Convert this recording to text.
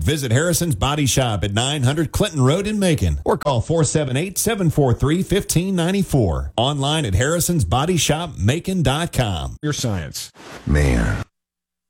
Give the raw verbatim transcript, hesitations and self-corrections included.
Visit Harrison's Body Shop at nine hundred Clinton Road in Macon or call four seven eight, seven four three, one five nine four. Online at harrisons body shop macon dot com. Your science. Man,